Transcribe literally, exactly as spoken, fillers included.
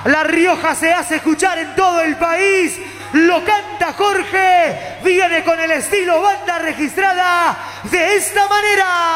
La Rioja se hace escuchar en todo el país. Lo canta Jorge. Viene con el estilo banda registrada de esta manera.